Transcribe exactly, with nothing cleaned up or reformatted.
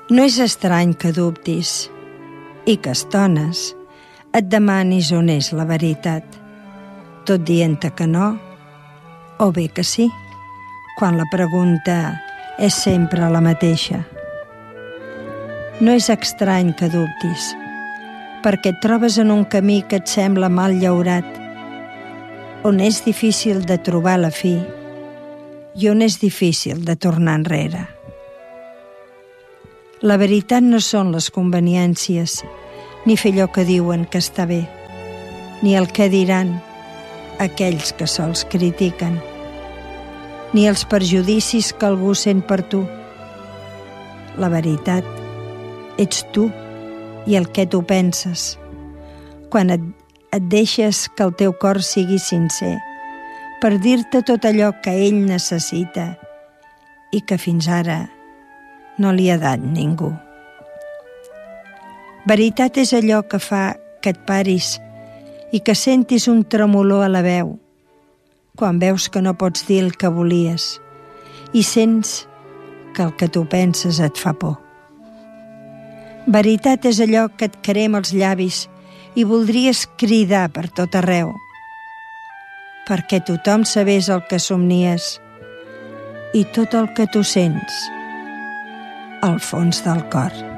No és estrany que dubtis i que a estones et demanis on és la veritat, tot dient-te que no, o bé que sí, quan la pregunta és sempre la mateixa. No és estrany que dubtis, perquè et trobes en un camí que et sembla mal llaurat, on és difícil de trobar la fi i on és difícil de tornar enrere. La veritat no són les conveniències, ni fer allò que diuen que està bé, ni el que diran aquells que sols critiquen, ni els perjudicis que algú sent per tu. La veritat ets tu i el que tu penses, quan et, et deixes que el teu cor sigui sincer per dir-te tot allò que ell necessita i que fins ara no li ha dat ningú. Veritat és allò que fa que et paris i que sentis un tremolor a la veu quan veus que no pots dir el que volies i sents que el que tu penses et fa por. Veritat és allò que et crema els llavis i voldries cridar per tot arreu, perquè tothom sabés el que somnies i tot el que tu sents al fons del cor.